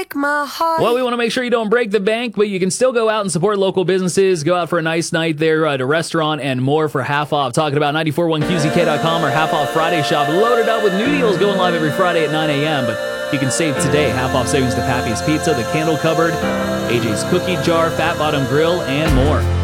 Well, we want to make sure you don't break the bank, but you can still go out and support local businesses. Go out for a nice night there at a restaurant and more for half off. Talking about 941qzk.com or half off Friday shop. Loaded up with new deals going live every Friday at 9 a.m. But you can save today. Half off savings to Pappy's Pizza, the Candle Cupboard, AJ's Cookie Jar, Fat Bottom Grill, and more.